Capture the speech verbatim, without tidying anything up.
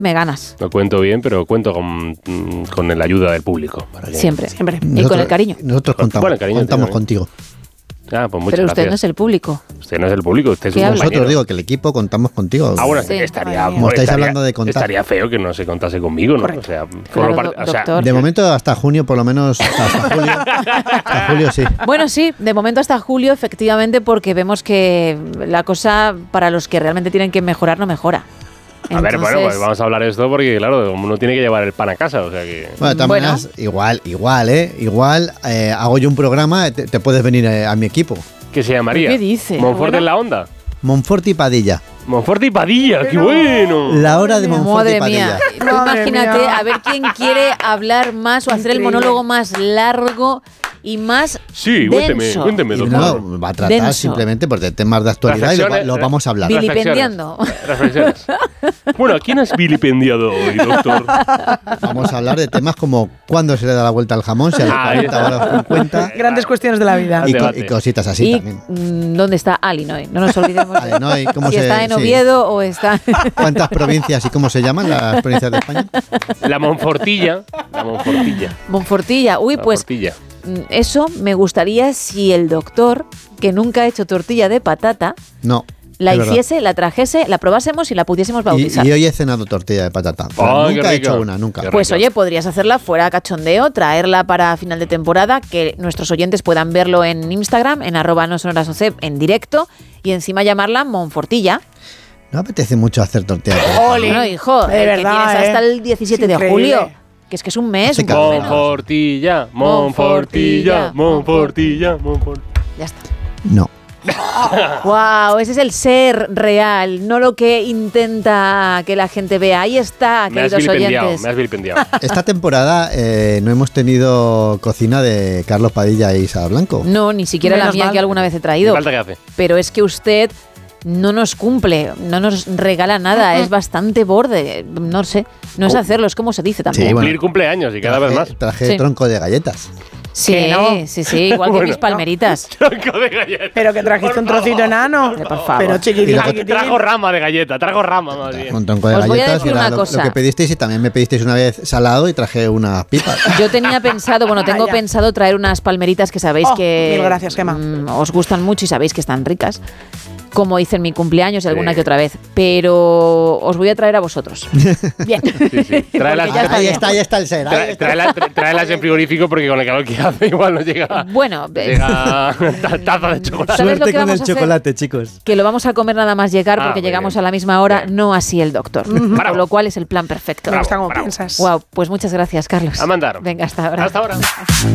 me ganas. No cuento bien, pero cuento con, con la ayuda del público. Para que... Siempre, siempre. Y Nosotros, con el cariño. Nosotros contamos, Bueno, cariño, contamos tío, contigo. Ah, pues muchas Pero usted gracias. no es el público. Usted no es el público, usted es un ¿Qué habla? compañero. Nosotros digo que el equipo contamos contigo. Ah, bueno, Sí. estaría, Como estáis estaría- hablando de contar. estaría feo que no se contase conmigo, ¿no? O sea, formo parte- do- o sea, doctor. De momento hasta junio, por lo menos hasta, hasta julio. Hasta julio sí. Bueno, sí, de momento hasta julio, efectivamente, porque vemos que la cosa para los que realmente tienen que mejorar no mejora. a ver, bueno, Entonces, pues vamos a hablar de esto porque, claro, uno tiene que llevar el pan a casa, o sea que... Bueno, de todas Bueno. maneras, igual, igual, ¿eh? Igual eh, hago yo un programa, te, te puedes venir eh, a mi equipo. ¿Qué se llamaría? ¿Qué dice? ¿Monforte Bueno. en la onda? Monforte y Padilla. Monforte y Padilla, qué bueno. La hora de Monforte y Madre mía, Padilla. Tú Madre imagínate mía. a ver quién quiere hablar más o hacer el Increíble. monólogo más largo y más Sí, cuénteme, denso. cuénteme, Y doctor. no, va a tratar Denso. simplemente por de temas de actualidad y lo, va- Reflexiones, lo vamos a hablar. Vili- Vilipendiando. Reflexiones. Bueno, ¿a quién has vilipendiado hoy, doctor? Vamos a hablar de temas como cuándo se le da la vuelta al jamón, si a los Ah, cuarenta o a los cincuenta. Grandes cuestiones de la vida. Y, co- debate. y cositas así y también. mm, ¿dónde está Alinoy? No nos olvidemos. Vale, ¿no? ¿Y cómo si se- está en sí. Oviedo o está... ¿Cuántas provincias y cómo se llaman las provincias de España? La Monfortilla. La Monfortilla. Monfortilla. Uy, La pues Monfortilla. mm, eso me gustaría si el doctor, que nunca ha hecho tortilla de patata, No. la es verdad. hiciese, la trajese, la probásemos y la pudiésemos Y, bautizar. y hoy he cenado tortilla de patata. pero Ay, nunca qué he hecho rico. una, nunca. Qué Pues rico. oye, podrías hacerla fuera cachondeo, traerla para final de temporada, que nuestros oyentes puedan verlo en Instagram, en arroba no son horas O C, en directo, y encima llamarla Monfortilla. No apetece mucho hacer tortilla de patata. Ole. Bueno, hijo, De eh, verdad, que tienes hasta ¿eh? el diecisiete Es de increíble. julio, que es que es un mes, Hace un poco calor. menos. Monfortilla, Monfortilla, Monfortilla, Monfortilla. Ya está. No. Wow, ese es el ser real, no lo que intenta que la gente vea. Ahí está, Me has queridos vilipendiado, oyentes. me has vilipendiado. Esta temporada eh, no hemos tenido cocina de Carlos Padilla e Isa Blanco. No, ni siquiera la Menos mía mal. que alguna vez he ¿Qué traído. falta que hace? Pero es que usted no nos cumple, no nos regala nada, es bastante borde, no sé, no es Oh. hacerlo, es como se dice también. Sí, bueno. Cumplir cumpleaños y cada vez más. Traje Sí. tronco de galletas. Sí, Que no. sí, sí, igual que Bueno, mis palmeritas. Tronco de galleta. Pero que trajiste un trocito enano. Por favor. Pero chiquitín, Tra- chiquitín. Trajo rama de galleta, trajo rama más bien. Un tronco de Os voy a galletas decir y era una lo, cosa. lo que pedisteis y también me pedisteis una vez salado y traje unas pipas. Yo tenía pensado, bueno, tengo Vaya. pensado traer unas palmeritas que sabéis Oh, que mil gracias, Gemma. mm, os gustan mucho y sabéis que están ricas, como hice en mi cumpleaños y alguna Sí. que otra vez, pero os voy a traer a vosotros. Bien. Sí, sí. Tráelas, Porque ya está ahí bien. está, ahí está el ser. ahí tra- está. tráela- tra- tráelas en frigorífico porque con el calor que hace igual no llega. Bueno, eh, Llega ta- taza de chocolate. ¿sabes lo que vamos a hacer? chicos. Que lo vamos a comer nada más llegar Ah, porque muy llegamos bien. a la misma hora, Bien. no así el doctor. Bravo. Con lo cual es el plan perfecto. Me gusta como Bravo. piensas. Wow, pues muchas gracias, Carlos. A mandar. Venga, hasta ahora. Hasta ahora.